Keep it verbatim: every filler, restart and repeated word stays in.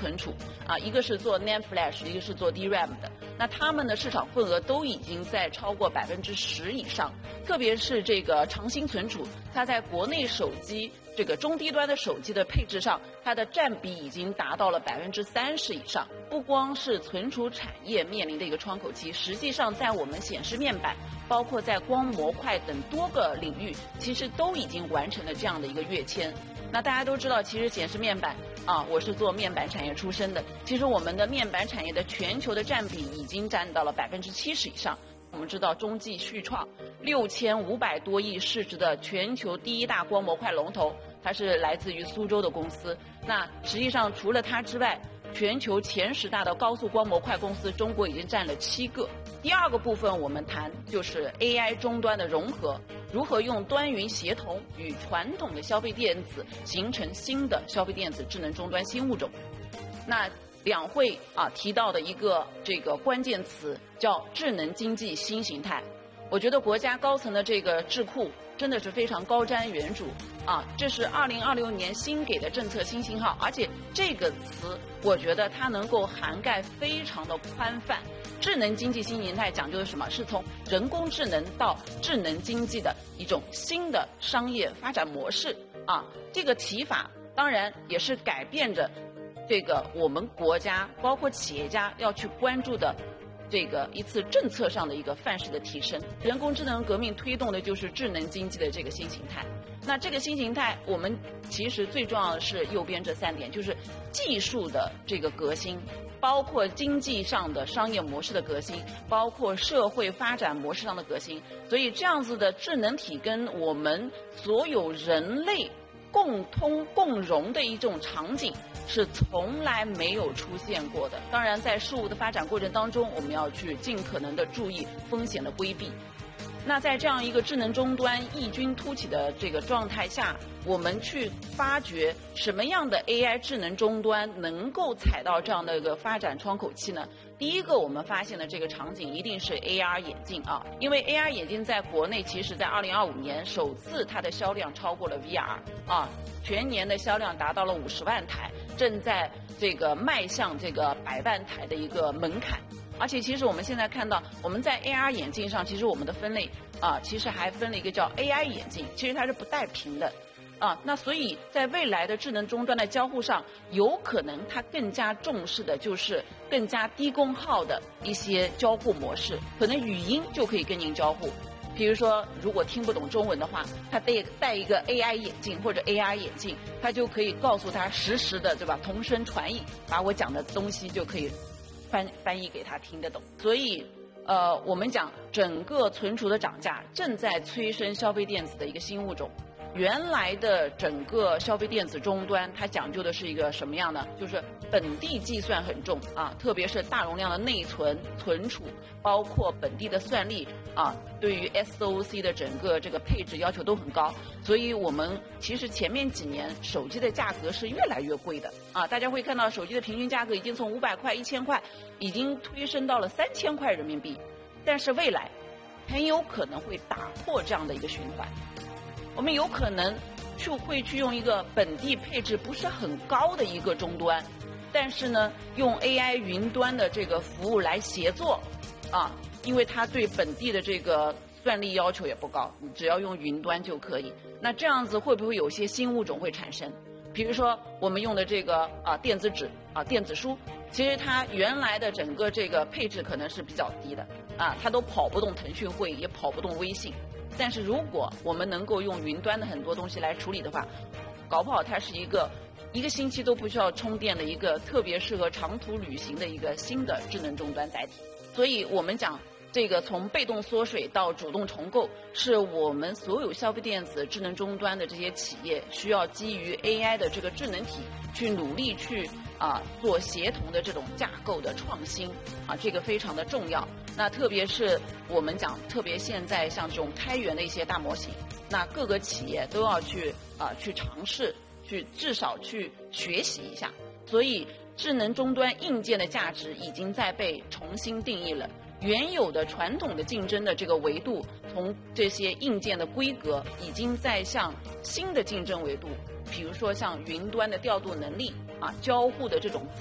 存储啊，一个是做 NAND Flash， 一个是做 D RAM 的。那他们的市场份额都已经在超过百分之十以上，特别是这个长芯存储，它在国内手机这个中低端的手机的配置上，它的占比已经达到了百分之三十以上。不光是存储产业面临的一个窗口期，实际上在我们显示面板，包括在光模块等多个领域，其实都已经完成了这样的一个跃迁。那大家都知道，其实显示面板啊，我是做面板产业出身的，其实我们的面板产业的全球的占比已经占到了百分之七十以上。我们知道中继旭创六千五百多亿市值的全球第一大光模块龙头，它是来自于苏州的公司。那实际上除了它之外，全球前十大的高速光模块公司，中国已经占了七个。第二个部分我们谈就是 A I 终端的融合，如何用端云协同与传统的消费电子形成新的消费电子智能终端新物种。那两会啊提到的一个这个关键词叫智能经济新形态，我觉得国家高层的这个智库真的是非常高瞻远瞩啊！这是二零二六年新给的政策新信号，而且这个词我觉得它能够涵盖非常的宽泛。智能经济新形态讲究的是什么？是从人工智能到智能经济的一种新的商业发展模式啊！这个提法当然也是改变着这个我们国家包括企业家要去关注的这个一次政策上的一个范式的提升。人工智能革命推动的就是智能经济的这个新形态。那这个新形态我们其实最重要的是右边这三点，就是技术的这个革新，包括经济上的商业模式的革新，包括社会发展模式上的革新。所以这样子的智能体跟我们所有人类共通共融的一种场景是从来没有出现过的。当然在事物的发展过程当中，我们要去尽可能的注意风险的规避。那在这样一个智能终端异军突起的这个状态下，我们去发掘什么样的 A I 智能终端能够踩到这样的一个发展窗口期呢？第一个我们发现的这个场景一定是 A R 眼镜啊，因为 A R 眼镜在国内其实在二零二五年首次它的销量超过了 V R 啊，全年的销量达到了五十万台，正在这个迈向这个百万台的一个门槛。而且其实我们现在看到，我们在 A R 眼镜上，其实我们的分类啊，其实还分了一个叫 A I 眼镜，其实它是不带屏的啊。那所以在未来的智能终端的交互上，有可能它更加重视的就是更加低功耗的一些交互模式，可能语音就可以跟您交互。比如说，如果听不懂中文的话，他戴戴一个 A I 眼镜或者 A R 眼镜，他就可以告诉他实时的，对吧？同声传译，把我讲的东西就可以翻翻译给他听得懂。所以，呃，我们讲整个存储的涨价正在催生消费电子的一个新物种。原来的整个消费电子终端，它讲究的是一个什么样呢？就是本地计算很重啊，特别是大容量的内存存储，包括本地的算力啊，对于 S O C 的整个这个配置要求都很高。所以我们其实前面几年手机的价格是越来越贵的啊，大家会看到手机的平均价格已经从五百块、一千块，已经推升到了三千块人民币。但是未来很有可能会打破这样的一个循环。我们有可能去会去用一个本地配置不是很高的一个终端，但是呢，用 A I 云端的这个服务来协作，啊，因为它对本地的这个算力要求也不高，你只要用云端就可以。那这样子会不会有些新物种会产生？比如说我们用的这个啊电子纸啊电子书，其实它原来的整个这个配置可能是比较低的啊，它都跑不动腾讯会，也跑不动微信。但是如果我们能够用云端的很多东西来处理的话，搞不好它是一个一个星期都不需要充电的一个特别适合长途旅行的一个新的智能终端载体。所以我们讲这个从被动缩水到主动重构，是我们所有消费电子智能终端的这些企业需要基于 A I 的这个智能体去努力去啊做协同的这种架构的创新啊，这个非常的重要。那特别是我们讲，特别现在像这种开源的一些大模型，那各个企业都要去啊去尝试，去至少去学习一下。所以智能终端硬件的价值已经在被重新定义了。原有的传统的竞争的这个维度，从这些硬件的规格已经在向新的竞争维度，比如说像云端的调度能力啊，交互的这种